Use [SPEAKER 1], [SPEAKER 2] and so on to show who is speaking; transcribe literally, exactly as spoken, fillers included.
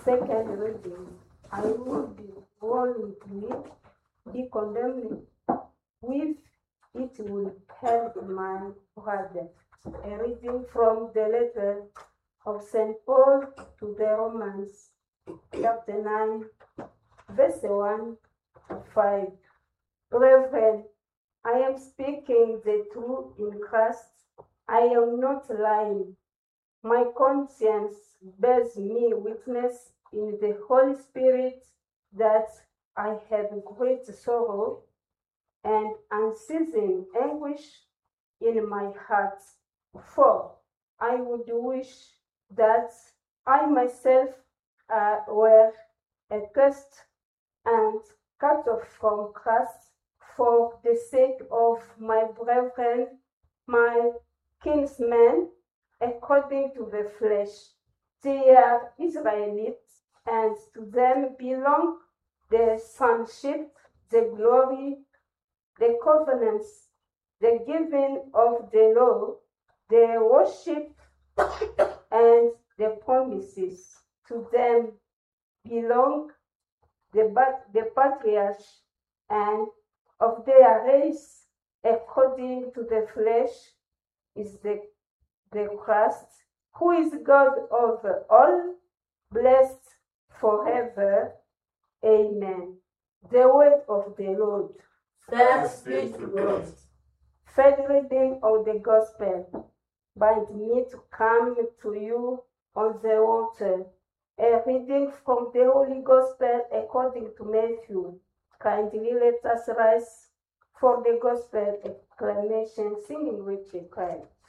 [SPEAKER 1] Second reading. I would willingly be condemned with it will help my brother. A reading from the letter of Saint Paul to the Romans, chapter nine, verse one to five. Brethren, I am speaking the truth in Christ. I am not lying. My conscience bears me witness in the Holy Spirit that I have great sorrow and unceasing anguish in my heart. For I would wish that I myself uh, were accursed and cut off from Christ for the sake of my brethren, my kinsmen, according to the flesh. They are Israelites, and to them belong the sonship, the glory, the covenants, the giving of the law, the worship, and the promises. To them belong the, the patriarchs, and of their race, according to the flesh, is the, the Christ, who is God over all, blessed forever. Amen. The word of the Lord.
[SPEAKER 2] Thanks be to God.
[SPEAKER 1] Third reading of the Gospel. Bind me to come to you on the water. A reading from the Holy Gospel according to Matthew. Kindly let us rise for the Gospel acclamation, singing with the choir.